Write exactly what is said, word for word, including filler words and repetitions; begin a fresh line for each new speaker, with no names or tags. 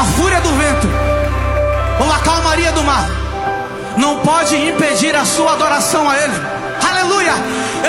a fúria do vento ou a calmaria do mar não pode impedir a sua adoração a Ele. Aleluia!